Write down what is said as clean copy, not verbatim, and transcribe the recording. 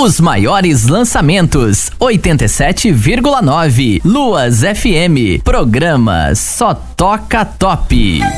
Os maiores lançamentos, 87,9. Luas FM, programa Só Toca Top.